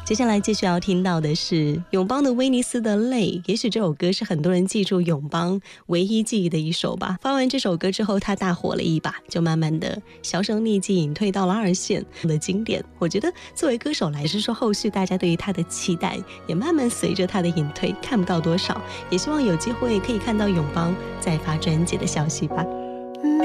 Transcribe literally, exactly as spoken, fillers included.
接下来继续要听到的是永邦的威尼斯的泪，也许这首歌是很多人记住永邦唯一记忆的一首吧。发完这首歌之后他大火了一把，就慢慢的销声匿迹，隐退到了二线的经典。我觉得作为歌手来说，后续大家对于他的期待也慢慢随着他的隐退看不到多少，也希望有机会可以看到永邦再发专辑的消息吧。